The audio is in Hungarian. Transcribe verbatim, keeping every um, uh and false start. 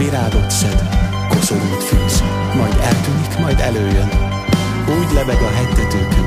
Spirálot szed, koszorút fűz, majd eltűnik, majd előjön. Úgy lebeg a hegytetőkön,